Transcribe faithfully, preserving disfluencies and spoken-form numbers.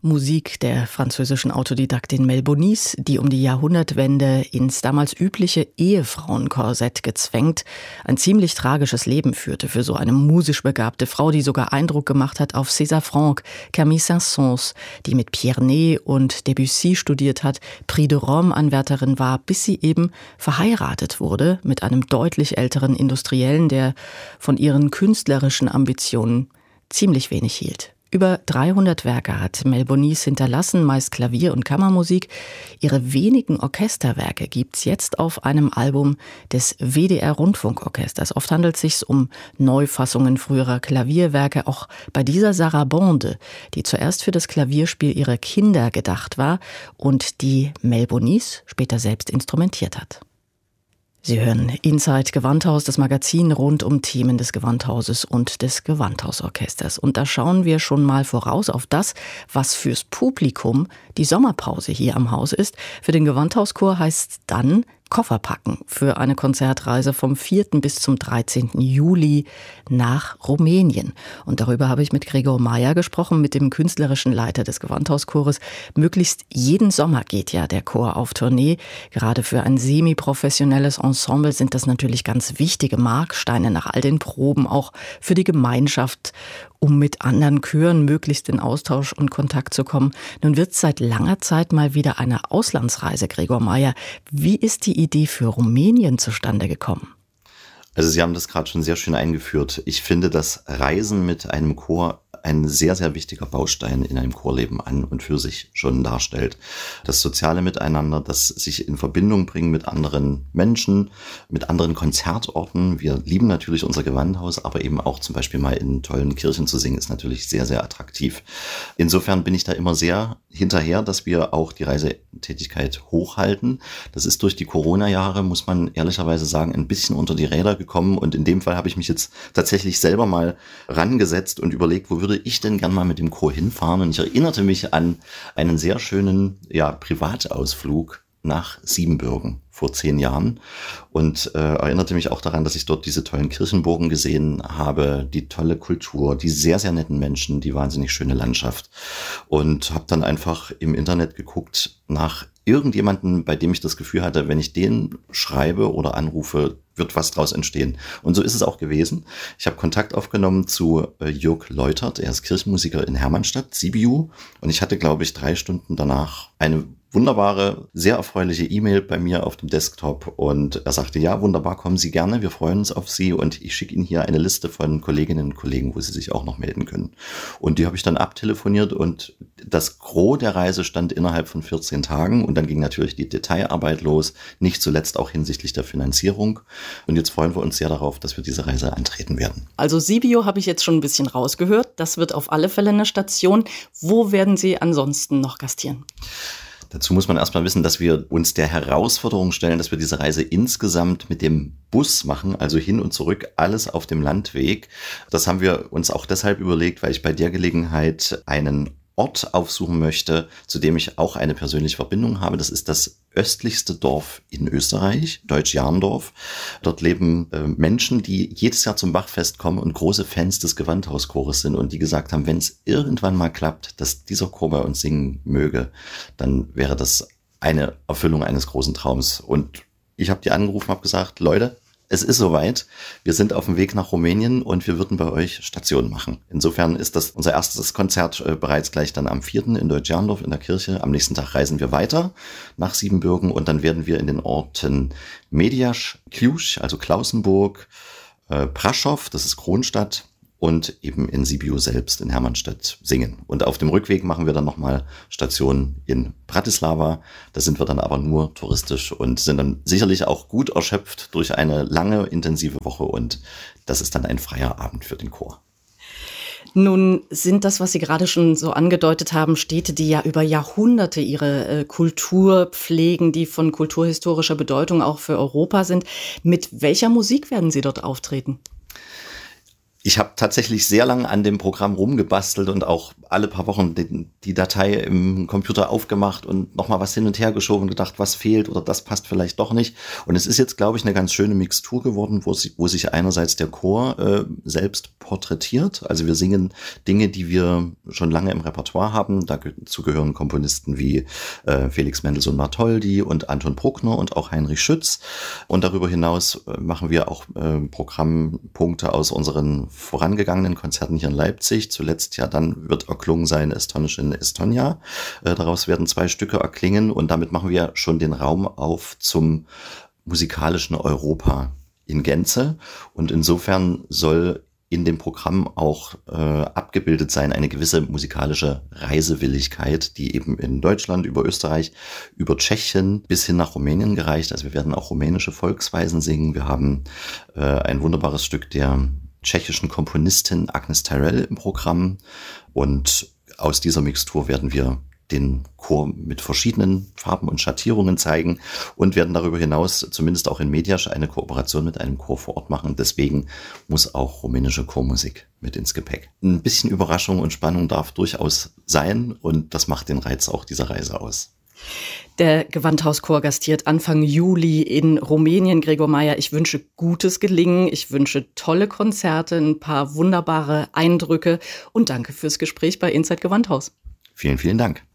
Musik der französischen Autodidaktin Mel Bonis, die um die Jahrhundertwende ins damals übliche Ehefrauenkorsett gezwängt ein ziemlich tragisches Leben führte für so eine musisch begabte Frau, die sogar Eindruck gemacht hat auf César Franck, Camille Saint-Saëns, die mit Pierre Ney und Debussy studiert hat, Prix de Rome-Anwärterin war, bis sie eben verheiratet wurde mit einem deutlich älteren Industriellen, der von ihren künstlerischen Ambitionen ziemlich wenig hielt. Über dreihundert Werke hat Mel Bonis hinterlassen, meist Klavier- und Kammermusik. Ihre wenigen Orchesterwerke gibt's jetzt auf einem Album des W D R-Rundfunkorchesters. Oft handelt es sich um Neufassungen früherer Klavierwerke, auch bei dieser Sarabande, die zuerst für das Klavierspiel ihrer Kinder gedacht war und die Mel Bonis später selbst instrumentiert hat. Sie hören Inside Gewandhaus, das Magazin rund um Themen des Gewandhauses und des Gewandhausorchesters. Und da schauen wir schon mal voraus auf das, was fürs Publikum die Sommerpause hier am Haus ist. Für den Gewandhauschor heißt es dann Koffer packen für eine Konzertreise vom vierten bis zum dreizehnten Juli nach Rumänien. Und darüber habe ich mit Gregor Meyer gesprochen, mit dem künstlerischen Leiter des Gewandhauschores. Möglichst jeden Sommer geht ja der Chor auf Tournee. Gerade für ein semi-professionelles Ensemble sind das natürlich ganz wichtige Marksteine nach all den Proben, auch für die Gemeinschaft, um mit anderen Chören möglichst in Austausch und Kontakt zu kommen. Nun wird es seit langer Zeit mal wieder eine Auslandsreise, Gregor Meyer. Wie ist die Idee für Rumänien zustande gekommen? Also Sie haben das gerade schon sehr schön eingeführt. Ich finde, dass Reisen mit einem Chor ein sehr, sehr wichtiger Baustein in einem Chorleben an und für sich schon darstellt. Das soziale Miteinander, das sich in Verbindung bringen mit anderen Menschen, mit anderen Konzertorten. Wir lieben natürlich unser Gewandhaus, aber eben auch zum Beispiel mal in tollen Kirchen zu singen, ist natürlich sehr, sehr attraktiv. Insofern bin ich da immer sehr hinterher, dass wir auch die Reisetätigkeit hochhalten. Das ist durch die Corona-Jahre, muss man ehrlicherweise sagen, ein bisschen unter die Räder gekommen. Und in dem Fall habe ich mich jetzt tatsächlich selber mal rangesetzt und überlegt, wo würde ich denn gern mal mit dem Chor hinfahren? Und ich erinnerte mich an einen sehr schönen, ja, Privatausflug nach Siebenbürgen vor zehn Jahren und äh, erinnerte mich auch daran, dass ich dort diese tollen Kirchenburgen gesehen habe, die tolle Kultur, die sehr, sehr netten Menschen, die wahnsinnig schöne Landschaft und habe dann einfach im Internet geguckt nach irgendjemanden, bei dem ich das Gefühl hatte, wenn ich den schreibe oder anrufe, wird was draus entstehen. Und so ist es auch gewesen. Ich habe Kontakt aufgenommen zu äh, Jörg Läutert, er ist Kirchenmusiker in Hermannstadt, Sibiu, und ich hatte, glaube ich, drei Stunden danach eine wunderbare, sehr erfreuliche E-Mail bei mir auf dem Desktop und er sagte, ja, wunderbar, kommen Sie gerne, wir freuen uns auf Sie und ich schicke Ihnen hier eine Liste von Kolleginnen und Kollegen, wo Sie sich auch noch melden können. Und die habe ich dann abtelefoniert und das Gros der Reise stand innerhalb von vierzehn Tagen und dann ging natürlich die Detailarbeit los, nicht zuletzt auch hinsichtlich der Finanzierung. Und jetzt freuen wir uns sehr darauf, dass wir diese Reise antreten werden. Also Sibiu habe ich jetzt schon ein bisschen rausgehört, das wird auf alle Fälle eine Station. Wo werden Sie ansonsten noch gastieren? Dazu muss man erstmal wissen, dass wir uns der Herausforderung stellen, dass wir diese Reise insgesamt mit dem Bus machen, also hin und zurück, alles auf dem Landweg. Das haben wir uns auch deshalb überlegt, weil ich bei der Gelegenheit einen Ort aufsuchen möchte, zu dem ich auch eine persönliche Verbindung habe. Das ist das östlichste Dorf in Österreich, Deutsch-Jarndorf. Dort leben äh, Menschen, die jedes Jahr zum Bachfest kommen und große Fans des Gewandhauschores sind und die gesagt haben, wenn es irgendwann mal klappt, dass dieser Chor bei uns singen möge, dann wäre das eine Erfüllung eines großen Traums. Und ich habe die angerufen, habe gesagt, Leute, es ist soweit. Wir sind auf dem Weg nach Rumänien und wir würden bei euch Station machen. Insofern ist das unser erstes Konzert äh, bereits gleich dann am vierten in Deutsch-Jarndorf in der Kirche. Am nächsten Tag reisen wir weiter nach Siebenbürgen und dann werden wir in den Orten Mediasch, Cluj, also Klausenburg, äh, Praschow, das ist Kronstadt, und eben in Sibiu selbst, in Hermannstadt, singen. Und auf dem Rückweg machen wir dann nochmal Station in Bratislava. Da sind wir dann aber nur touristisch und sind dann sicherlich auch gut erschöpft durch eine lange, intensive Woche. Und das ist dann ein freier Abend für den Chor. Nun sind das, was Sie gerade schon so angedeutet haben, Städte, die ja über Jahrhunderte ihre äh, Kultur pflegen, die von kulturhistorischer Bedeutung auch für Europa sind. Mit welcher Musik werden Sie dort auftreten? Ich habe tatsächlich sehr lange an dem Programm rumgebastelt und auch alle paar Wochen die, die Datei im Computer aufgemacht und nochmal was hin und her geschoben und gedacht, was fehlt oder das passt vielleicht doch nicht. Und es ist jetzt, glaube ich, eine ganz schöne Mixtur geworden, wo, sie, wo sich einerseits der Chor äh, selbst porträtiert. Also wir singen Dinge, die wir schon lange im Repertoire haben. Dazu gehören Komponisten wie äh, Felix Mendelssohn-Bartholdy und Anton Bruckner und auch Heinrich Schütz. Und darüber hinaus äh, machen wir auch äh, Programmpunkte aus unseren vorangegangenen Konzerten hier in Leipzig. Zuletzt ja dann wird erklungen sein Estonisch in Estonia. Äh, daraus werden zwei Stücke erklingen und damit machen wir schon den Raum auf zum musikalischen Europa in Gänze. Und insofern soll in dem Programm auch äh, abgebildet sein eine gewisse musikalische Reisewilligkeit, die eben in Deutschland, über Österreich, über Tschechien bis hin nach Rumänien gereicht. Also wir werden auch rumänische Volksweisen singen. Wir haben äh, ein wunderbares Stück der tschechischen Komponistin Agnes Tyrell im Programm. Und aus dieser Mixtur werden wir den Chor mit verschiedenen Farben und Schattierungen zeigen und werden darüber hinaus zumindest auch in Mediasch eine Kooperation mit einem Chor vor Ort machen. Deswegen muss auch rumänische Chormusik mit ins Gepäck. Ein bisschen Überraschung und Spannung darf durchaus sein und das macht den Reiz auch dieser Reise aus. Der Gewandhauschor gastiert Anfang Juli in Rumänien. Gregor Meyer, ich wünsche gutes Gelingen, ich wünsche tolle Konzerte, ein paar wunderbare Eindrücke und danke fürs Gespräch bei Inside Gewandhaus. Vielen, vielen Dank.